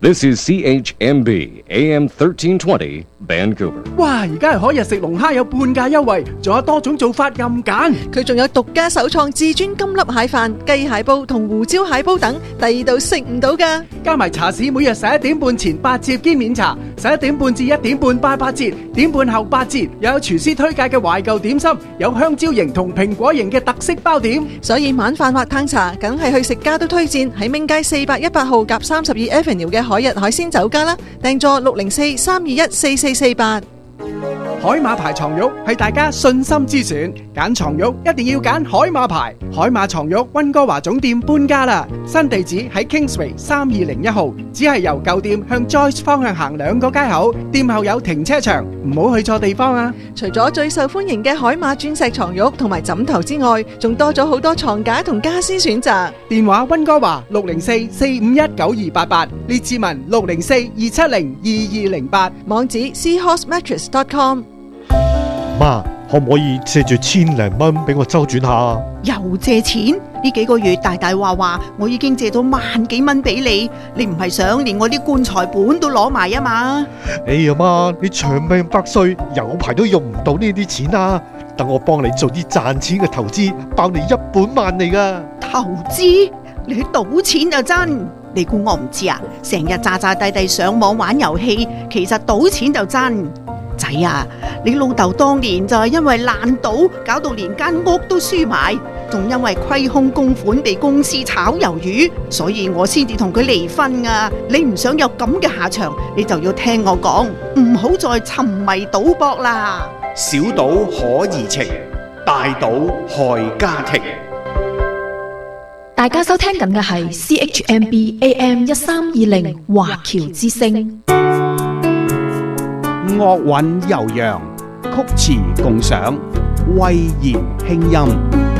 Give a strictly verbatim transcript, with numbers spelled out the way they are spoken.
This is C H M B A M thirteen twenty Vancouver。 哇！而家係可日食龍蝦有半價優惠，仲有多種做法任揀。 佢仲有獨家首創至尊金粒蟹飯、雞蟹煲同胡椒蟹煲等，第二度食唔到㗎。 加埋茶市每日十一點半前八折兼免茶，十一點半至一點半八八折，點半後八折。又有廚師推介嘅懷舊點心，有香蕉型同蘋果型嘅特色包點。 所以晚飯或嘆茶，梗係去食家都推薦喺明街四百一八號夾三十二 Avenue 嘅海日海鮮酒家啦。訂座六零四三二一四四四八。 海馬牌床褥係大家信心之選，揀床褥一定要揀海馬牌。海馬床褥溫哥華總店搬家啦，新地址喺 Kingsway 三二零一號，只係由舊店向 Joyce 方向行兩個街口，店後有停車場，唔好去錯地方啊！ 除咗最受歡迎嘅海馬鑽石床褥同埋枕頭之外，仲多咗好多床架同家私選擇。 電話溫哥華六零四四五一九二八八，列治文六零四二七零二二零八， 網址 seahorse mattress dot com。 媽，可唔可以借住千零蚊俾我周轉下？ 又借錢？呢幾個月大大話話，我已經借咗萬幾蚊俾你，你唔係想連我啲棺材本都攞埋啊嘛？ 哎呀媽，你長命百歲，有排都用唔到呢啲錢啊！等我幫你做啲賺錢嘅投資，包你一本萬利噶。 投資？你去賭錢就真？你估我唔知啊？成日詐詐地地上網玩遊戲，其實賭錢就真。仔啊，你老豆當年就係因為爛賭，搞到連間屋都輸埋，仲因為虧空公款被公司炒魷魚，所以我先至同佢離婚啊！你唔想有咁嘅下場，你就要聽我講，唔好再沉迷賭博啦。 小賭可怡情，大賭害家庭。 大家收聽緊嘅係 C H M B A M 一三二零華僑之聲。 樂韻悠揚，曲詞共賞，威嚴輕音。